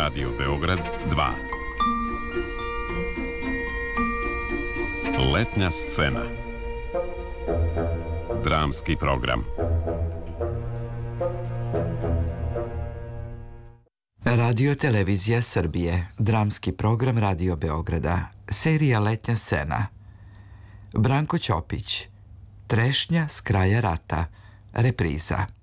Radio Beograd 2. Letnja scena. Dramski program. Radio Televizija Srbije, dramski program Radio Beograda, serija Letnja scena. Branko Ćopić, Trešnja s kraja rata, repriza.